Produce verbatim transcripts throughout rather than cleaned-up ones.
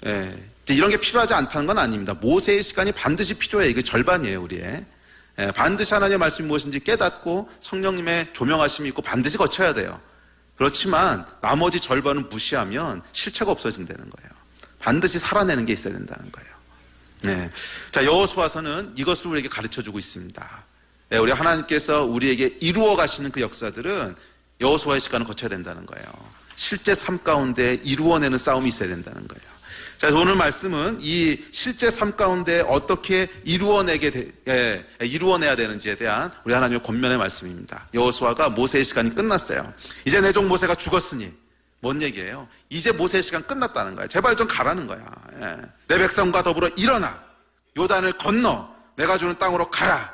예, 이런 게 필요하지 않다는 건 아닙니다. 모세의 시간이 반드시 필요해요. 이게 절반이에요, 우리의. 예, 반드시 하나님의 말씀이 무엇인지 깨닫고 성령님의 조명하심이 있고 반드시 거쳐야 돼요. 그렇지만 나머지 절반은 무시하면 실체가 없어진다는 거예요. 반드시 살아내는 게 있어야 된다는 거예요. 네. 자, 여호수아서는 이것을 우리에게 가르쳐주고 있습니다. 네, 우리 하나님께서 우리에게 이루어 가시는 그 역사들은 여호수아의 시간을 거쳐야 된다는 거예요. 실제 삶 가운데 이루어내는 싸움이 있어야 된다는 거예요. 자, 오늘 말씀은 이 실제 삶 가운데 어떻게 이루어내게 되, 예, 이루어내야 되는지에 대한 우리 하나님의 권면의 말씀입니다. 여호수아가 모세의 시간이 끝났어요. 이제 내 종 모세가 죽었으니 뭔 얘기예요? 이제 모세의 시간 끝났다는 거야. 제발 좀 가라는 거야. 예. 내 백성과 더불어 일어나 요단을 건너 내가 주는 땅으로 가라.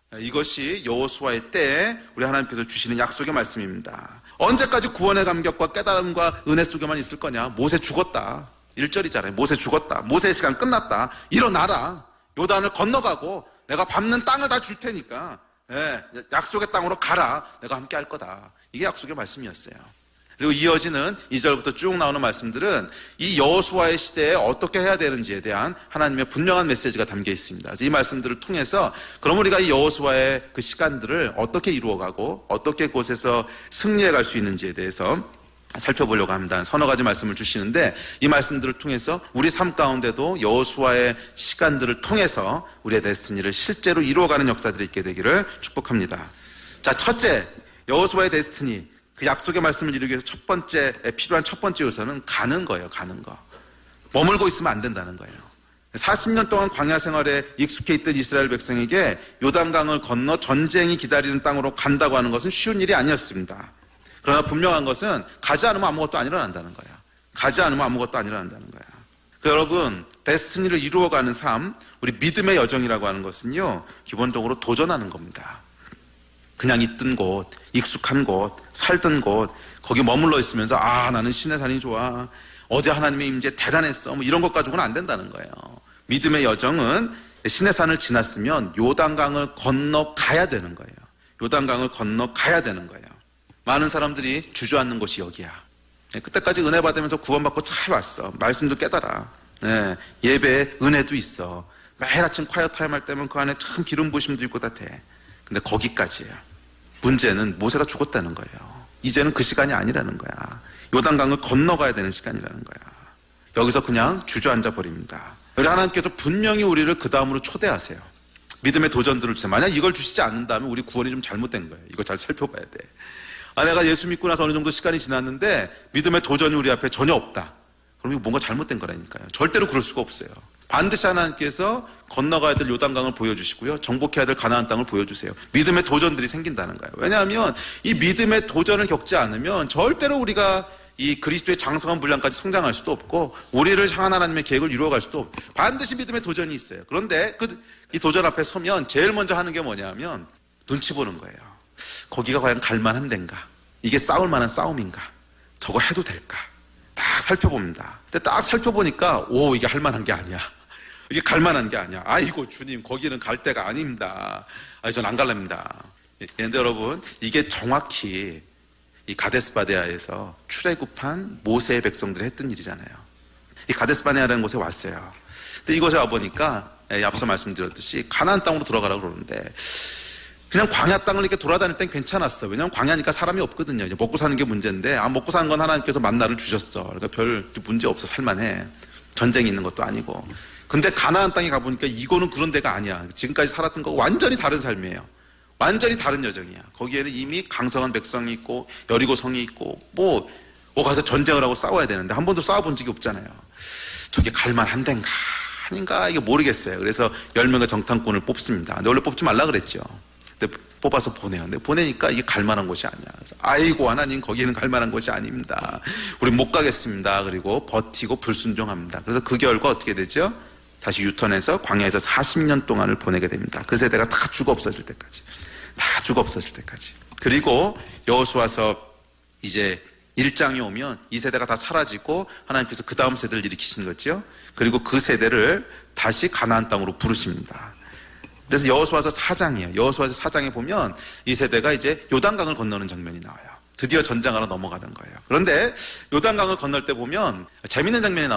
이것이 여호수아의 때에 우리 하나님께서 주시는 약속의 말씀입니다. 언제까지 구원의 감격과 깨달음과 은혜 속에만 있을 거냐? 모세 죽었다. 일 절이잖아요. 모세 죽었다. 모세의 시간 끝났다. 일어나라. 요단을 건너가고 내가 밟는 땅을 다 줄 테니까 예, 약속의 땅으로 가라. 내가 함께 할 거다. 이게 약속의 말씀이었어요. 그리고 이어지는 이 절부터 쭉 나오는 말씀들은 이 여호수아의 시대에 어떻게 해야 되는지에 대한 하나님의 분명한 메시지가 담겨 있습니다. 그래서 이 말씀들을 통해서 그럼 우리가 이 여호수아의 그 시간들을 어떻게 이루어가고 어떻게 그곳에서 승리해 갈 수 있는지에 대해서 살펴보려고 합니다. 서너 가지 말씀을 주시는데 이 말씀들을 통해서 우리 삶 가운데도 여호수아의 시간들을 통해서 우리의 데스티니를 실제로 이루어가는 역사들이 있게 되기를 축복합니다. 자, 첫째, 여호수아의 데스티니, 그 약속의 말씀을 이루기 위해서 첫 번째, 필요한 첫 번째 요소는 가는 거예요. 가는 거. 머물고 있으면 안 된다는 거예요. 사십 년 동안 광야 생활에 익숙해 있던 이스라엘 백성에게 요단강을 건너 전쟁이 기다리는 땅으로 간다고 하는 것은 쉬운 일이 아니었습니다. 그러나 분명한 것은 가지 않으면 아무것도 안 일어난다는 거야. 가지 않으면 아무것도 안 일어난다는 거야. 그 여러분, 데스티니를 이루어가는 삶, 우리 믿음의 여정이라고 하는 것은요, 기본적으로 도전하는 겁니다. 그냥 있던 곳, 익숙한 곳, 살던 곳, 거기 머물러 있으면서 아, 나는 신의 산이 좋아. 어제 하나님의 임재 대단했어. 뭐 이런 것 가지고는 안 된다는 거예요. 믿음의 여정은 신의 산을 지났으면 요단강을 건너가야 되는 거예요. 요단강을 건너가야 되는 거예요. 많은 사람들이 주저앉는 곳이 여기야. 그때까지 은혜 받으면서 구원받고 잘 왔어. 말씀도 깨달아. 네, 예배에 은혜도 있어. 매일 아침 콰이어 타임 할 때면 그 안에 참 기름 부심도 있고 다 돼. 근데 거기까지예요. 문제는 모세가 죽었다는 거예요. 이제는 그 시간이 아니라는 거야. 요단강을 건너가야 되는 시간이라는 거야. 여기서 그냥 주저앉아 버립니다. 우리 하나님께서 분명히 우리를 그 다음으로 초대하세요. 믿음의 도전들을 주세요. 만약 이걸 주시지 않는다면 우리 구원이 좀 잘못된 거예요. 이거 잘 살펴봐야 돼. 아, 내가 예수 믿고 나서 어느 정도 시간이 지났는데 믿음의 도전이 우리 앞에 전혀 없다. 그럼 이거 뭔가 잘못된 거라니까요. 절대로 그럴 수가 없어요. 반드시 하나님께서 건너가야 될 요단강을 보여주시고요. 정복해야 될 가나안 땅을 보여주세요. 믿음의 도전들이 생긴다는 거예요. 왜냐하면 이 믿음의 도전을 겪지 않으면 절대로 우리가 이 그리스도의 장성한 분량까지 성장할 수도 없고 우리를 향한 하나님의 계획을 이루어갈 수도 없고 반드시 믿음의 도전이 있어요. 그런데 그, 이 도전 앞에 서면 제일 먼저 하는 게 뭐냐면 눈치 보는 거예요. 거기가 과연 갈만한 데인가? 이게 싸울 만한 싸움인가? 저거 해도 될까? 딱 살펴봅니다. 근데 딱 살펴보니까 오, 이게 할 만한 게 아니야. 이게 갈 만한 게 아니야. 아이고 주님, 거기는 갈 데가 아닙니다. 아니, 전 안 갈랍니다. 그런데 여러분, 이게 정확히 이 가데스바네아에서 출애굽한 모세의 백성들이 했던 일이잖아요. 이 가데스바네아라는 곳에 왔어요. 근데 이곳에 와보니까 앞서 말씀드렸듯이 가나안 땅으로 들어가라고 그러는데 그냥 광야 땅을 이렇게 돌아다닐 땐 괜찮았어. 왜냐하면 광야니까 사람이 없거든요. 이제 먹고 사는 게 문제인데, 아, 먹고 사는 건 하나님께서 만나를 주셨어. 그러니까 별 문제 없어. 살만해. 전쟁이 있는 것도 아니고. 근데 가나안 땅에 가보니까 이거는 그런 데가 아니야. 지금까지 살았던 거 완전히 다른 삶이에요. 완전히 다른 여정이야. 거기에는 이미 강성한 백성이 있고, 여리고 성이 있고, 뭐, 뭐 가서 전쟁을 하고 싸워야 되는데, 한 번도 싸워본 적이 없잖아요. 저게 갈만한 데인가? 아닌가? 이게 모르겠어요. 그래서 열 명의 정탐꾼을 뽑습니다. 근데 원래 뽑지 말라 그랬죠. 근데 뽑아서 보내요. 근데 보내니까 이게 갈만한 곳이 아니야. 그래서 아이고 하나님, 거기는 갈만한 곳이 아닙니다. 우리 못 가겠습니다. 그리고 버티고 불순종합니다. 그래서 그 결과 어떻게 되죠? 다시 유턴해서 광야에서 사십 년 동안을 보내게 됩니다. 그 세대가 다 죽어 없어질 때까지. 다 죽어 없어질 때까지. 그리고 여호수아서 이제 일 장이 오면 이 세대가 다 사라지고 하나님께서 그 다음 세대를 일으키신 거죠. 그리고 그 세대를 다시 가나안 땅으로 부르십니다. 그래서 여호수아서 사 장이에요. 여호수아서 사 장에 보면 이 세대가 이제 요단강을 건너는 장면이 나와요. 드디어 전장하러 넘어가는 거예요. 그런데 요단강을 건널 때 보면 재밌는 장면이 나와요.